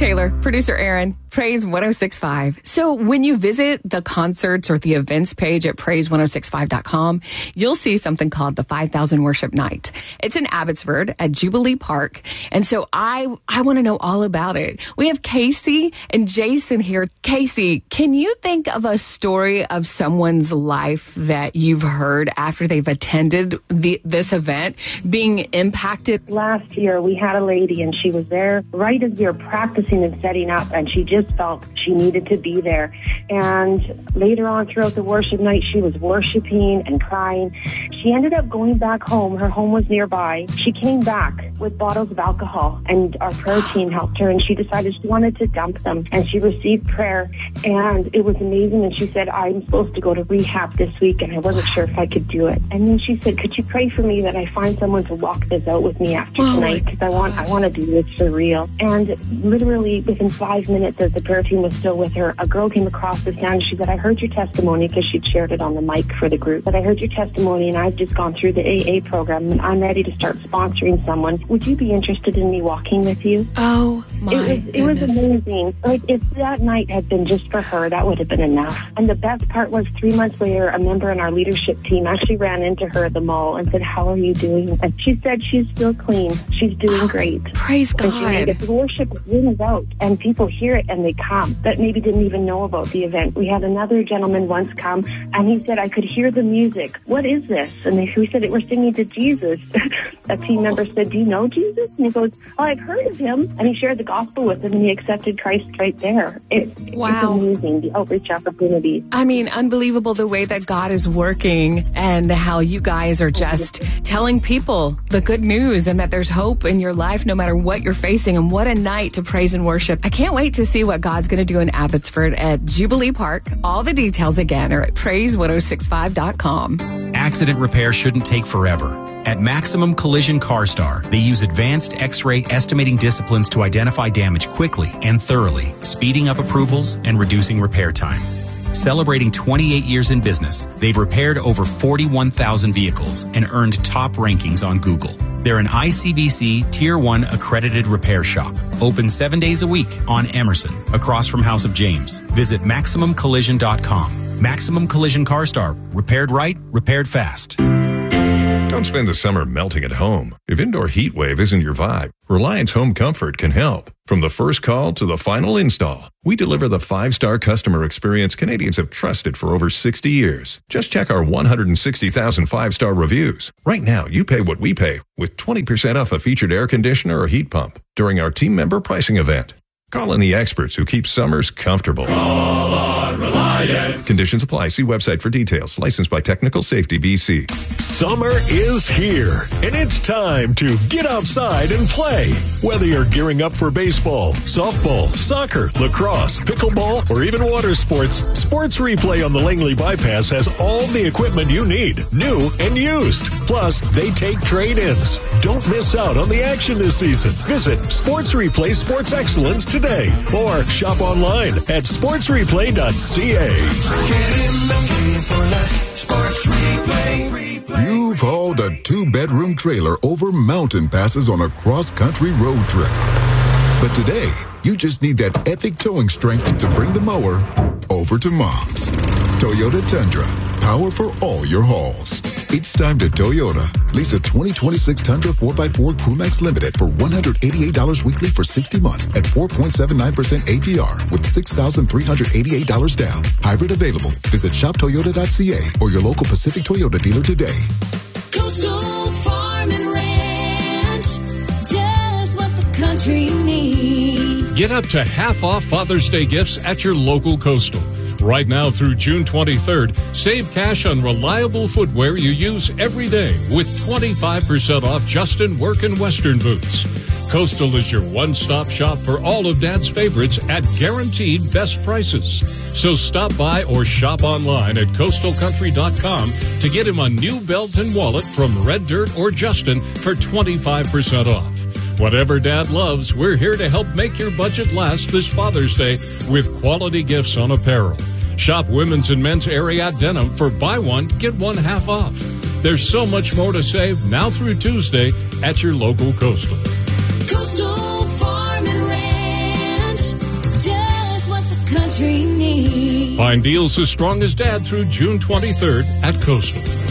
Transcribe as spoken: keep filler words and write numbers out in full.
Taylor, producer Aaron, Praise one oh six point five. So when you visit the concerts or the events page at praise one oh six five dot com, you'll see something called the five thousand Worship Night. It's in Abbotsford at Jubilee Park. And so I, I want to know all about it. We have Casey and Jason here. Casey, can you think of a story of someone's life that you've heard after they've attended the, this event being impacted? Last year, we had a lady and she was there right as we were practicing and setting up, and she just felt she needed to be there. And later on throughout the worship night, she was worshiping and crying. She ended up going back home. Her home was nearby. She came back with bottles of alcohol, and our prayer team helped her, and she decided she wanted to dump them. And she received prayer, and it was amazing. And she said, I'm supposed to go to rehab this week, and I wasn't sure if I could do it. And then she said, could you pray for me that I find someone to walk this out with me after oh tonight? Because I want, I want to do this for real. And literally within five minutes, as the prayer team was still with her, a girl came across the stand. She said, I heard your testimony, because she'd shared it on the mic for the group. But I heard your testimony, and I've just gone through the A A program, and I'm ready to start sponsoring someone. Would you be interested in me walking with you? Oh, my It was, it was goodness. amazing. Like, if that night had been just for her, that would have been enough. And the best part was three months later, a member in our leadership team actually ran into her at the mall and said, how are you doing? And she said she's still clean. She's doing great. Praise And she made God. it. Worship rings out, and people hear it and they come that maybe didn't even know about the event. We had another gentleman once come, and he said, I could hear the music. What is this? And they, we said, we're singing to Jesus. A team member said, do you know Jesus? And he goes, oh, I've heard of him. And he shared the gospel with him, and he accepted Christ right there. It, Wow. It's amazing, the outreach opportunities. I mean, unbelievable the way that God is working and how you guys are just telling people the good news and that there's hope in your life no matter what you're facing. And what a night to praise and worship. I can't wait to see what God's going to do in Abbotsford at Jubilee Park. All the details again are at praise one oh six five dot com. Accident repair shouldn't take forever. At Maximum Collision CarStar, they use advanced X-ray estimating disciplines to identify damage quickly and thoroughly, speeding up approvals and reducing repair time. Celebrating twenty-eight years in business, they've repaired over forty-one thousand vehicles and earned top rankings on Google. They're an I C B C Tier one accredited repair shop, open seven days a week on Emerson, across from House of James. Visit maximum collision dot com. Maximum Collision CarStar. Repaired right, repaired fast. Don't spend the summer melting at home. If indoor heat wave isn't your vibe, Reliance Home Comfort can help. From the first call to the final install, we deliver the five-star customer experience Canadians have trusted for over sixty years. Just check our one hundred sixty thousand five-star reviews. Right now, you pay what we pay with twenty percent off a featured air conditioner or heat pump during our team member pricing event. Call in the experts who keep summers comfortable. Call on Reliance. Conditions apply. See website for details. Licensed by Technical Safety B C. Summer is here, and it's time to get outside and play. Whether you're gearing up for baseball, softball, soccer, lacrosse, pickleball, or even water sports, Sports Replay on the Langley Bypass has all the equipment you need, new and used. Plus, they take trade-ins. Don't miss out on the action this season. Visit Sports Replay Sports Excellence today, or shop online at sports replay dot c a. Get in the game for less. Sports Replay. You've hauled a two-bedroom trailer over mountain passes on a cross-country road trip. But today, you just need that epic towing strength to bring the mower over to Mom's. Toyota Tundra, power for all your hauls. It's time to Toyota. Lease a twenty twenty-six Tundra four by four Crewmax Limited for one hundred eighty-eight dollars weekly for sixty months at four point seven nine percent A P R with six thousand three hundred eighty-eight dollars down. Hybrid available. Visit shop toyota dot c a or your local Pacific Toyota dealer today. Coastal Farm and Ranch, just what the country needs. Get up to half off Father's Day gifts at your local Coastal. Right now through June twenty-third, save cash on reliable footwear you use every day with twenty-five percent off Justin Work and Western boots. Coastal is your one-stop shop for all of Dad's favorites at guaranteed best prices. So stop by or shop online at coastal country dot com to get him a new belt and wallet from Red Dirt or Justin for twenty-five percent off. Whatever Dad loves, we're here to help make your budget last this Father's Day with quality gifts on apparel. Shop women's and men's Ariat denim for buy one, get one half off. There's so much more to save now through Tuesday at your local Coastal. Coastal Farm and Ranch, country needs. Find deals as strong as Dad through June twenty-third at Coastal.